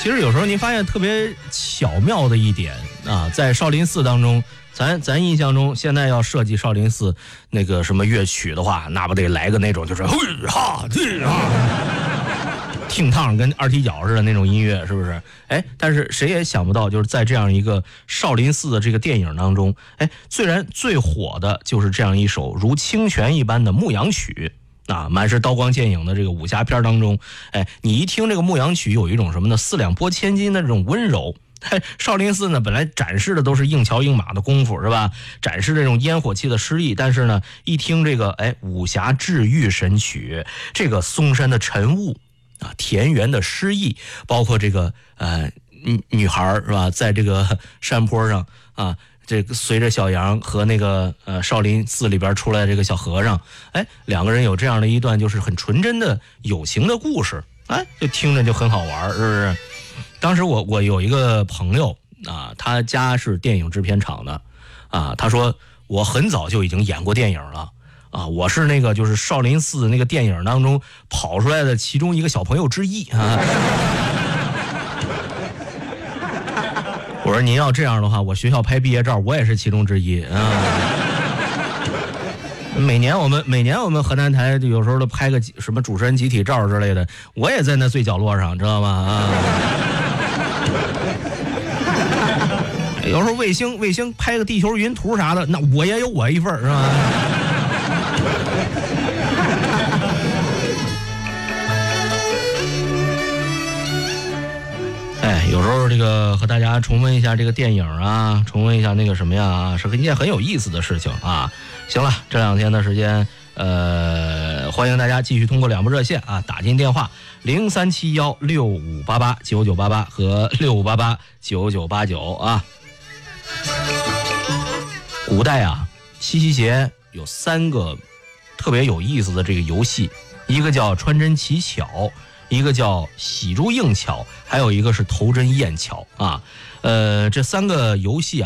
其实有时候您发现特别巧妙的一点啊，在少林寺当中，咱印象中现在要设计少林寺那个什么乐曲的话，那不得来个那种就是嘿哈这哈，听趟跟二踢脚似的那种音乐，是不是？哎，但是谁也想不到，就是在这样一个少林寺的这个电影当中，哎，最火的就是这样一首如清泉一般的牧羊曲。啊，满是刀光剑影的这个武侠片当中，哎，你一听这个牧羊曲，有一种什么呢？四两拨千斤的这种温柔。少林寺呢，本来展示的都是硬桥硬马的功夫，是吧？展示这种烟火气的诗意，但是呢，一听这个武侠治愈神曲，这个嵩山的晨雾啊，田园的诗意，包括这个女孩是吧，在这个山坡上啊。这个随着小羊和那个少林寺里边出来这个小和尚，哎，两个人有这样的一段就是很纯真的友情的故事，哎，就听着就很好玩，是不是？当时我有一个朋友啊，他家是电影制片厂的啊，他说我很早就已经演过电影了啊，我是那个就是少林寺那个电影当中跑出来的其中一个小朋友之一啊。我说您要这样的话，我学校拍毕业照，我也是其中之一啊。每年我们河南台有时候都拍个什么主持人集体照之类的，我也在那最角落上，知道吗？啊。有时候卫星拍个地球云图啥的，那我也有我一份，是吧？有时候这个和大家重温一下这个电影啊，重温一下那个什么呀，是一件很有意思的事情啊。行了，这2天的时间，欢迎大家继续通过2部热线啊打进电话037165889988和65889989啊。古代啊，七夕节有3个特别有意思的这个游戏，一个叫穿针乞巧。一个叫喜珠硬巧，还有一个是投针验巧啊，这3个游戏啊。